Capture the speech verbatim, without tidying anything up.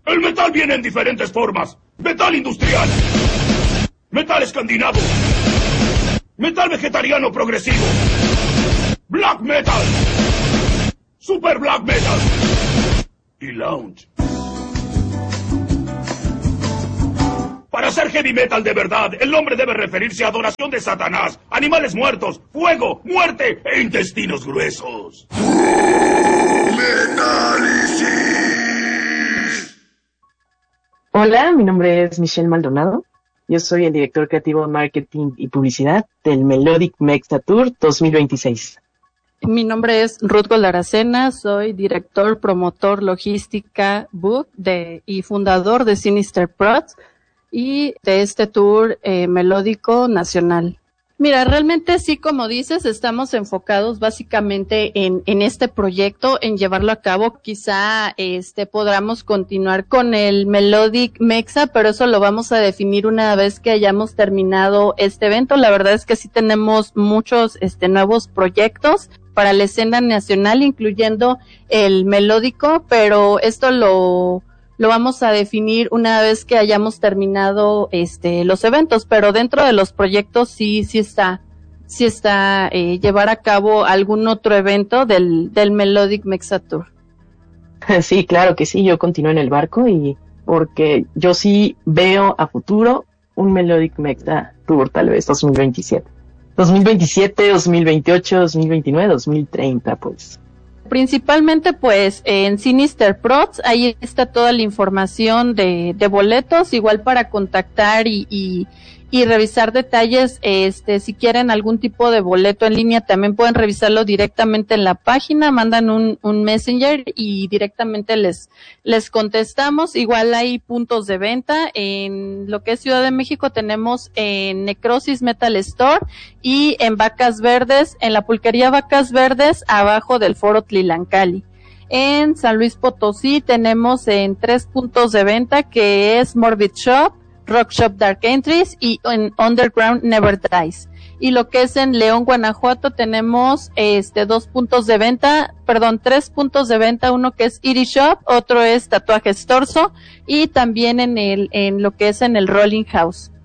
El metal viene en diferentes formas. Metal industrial. Metal escandinavo. Metal vegetariano progresivo. Black metal. Super black metal. Y lounge. Para hacer heavy metal de verdad, el nombre debe referirse a adoración de Satanás, animales muertos, fuego, muerte e intestinos gruesos. Hola, mi nombre es Michelle Maldonado. Yo soy el director creativo de marketing y publicidad del Melodic Mexa Tour dos mil veintiséis. Mi nombre es Ruth Goldaracena, soy director, promotor, logística, book de, y fundador de Sinister Prods y de este tour eh, melódico nacional. Mira, realmente sí, como dices, estamos enfocados básicamente en, en este proyecto, en llevarlo a cabo. Quizá este podamos continuar con el Melodic Mexa, pero eso lo vamos a definir una vez que hayamos terminado este evento. La verdad es que sí tenemos muchos este nuevos proyectos para la escena nacional, incluyendo el melódico, pero esto lo lo vamos a definir una vez que hayamos terminado este los eventos, pero dentro de los proyectos sí sí está sí está eh, llevar a cabo algún otro evento del del Melodic Mexa Tour. Sí, claro que sí, yo continúo en el barco y porque yo sí veo a futuro un Melodic Mexa Tour tal vez dos mil veintisiete. dos mil veintisiete, dos mil veintiocho, dos mil veintinueve, dos mil treinta, pues. Principalmente pues en Sinister Prods, ahí está toda la información de, de boletos, igual para contactar y, y, y revisar detalles. Este, si quieren algún tipo de boleto en línea, también pueden revisarlo directamente en la página, mandan un, un messenger y directamente les, les contestamos. Igual hay puntos de venta en lo que es Ciudad de México, tenemos en Necrosis Metal Store y en Vacas Verdes, en la pulquería Vacas Verdes, abajo del Foro Tlilancali. En San Luis Potosí tenemos en tres puntos de venta, que es Morbid Shop, Rock Shop Dark Entries y en Underground Never Dies. Y lo que es en León, Guanajuato, tenemos este dos puntos de venta, perdón, tres puntos de venta, uno que es Iris Shop, otro es Tatuajes Torso y también en el en lo que es en el Rolling House.